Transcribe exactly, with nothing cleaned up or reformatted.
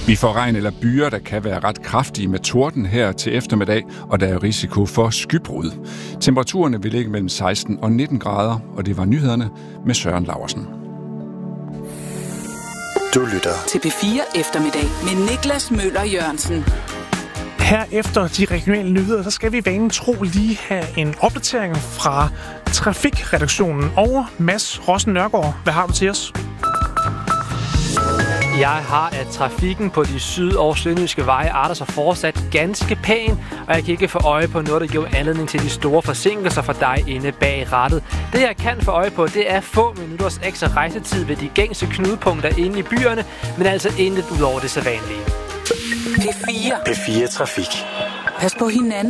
Vi får regn eller byer, der kan være ret kraftige med torden her til eftermiddag, og der er risiko for skybrud. Temperaturerne vil ligge mellem seksten og nitten grader, og det var nyhederne med Søren Laursen. Du lytter til P fire Eftermiddag med Niklas Møller Jørgensen. Her efter de regionale nyheder, så skal vi vanen tro lige have en opdatering fra trafikredaktionen over Mads Rossen Nørgaard. Hvad har du til os? Jeg har, at trafikken på de syd- og sønderjyske veje arter sig fortsat ganske pæn, og jeg kan ikke få øje på noget, der giver anledning til de store forsinkelser for dig inde bag rattet. Det, jeg kan få øje på, det er få minutters ekstra rejsetid ved de gængse knudepunkter inde i byerne, men altså intet ud over det sædvanlige. P fire. P fire Trafik. Pas på hinanden.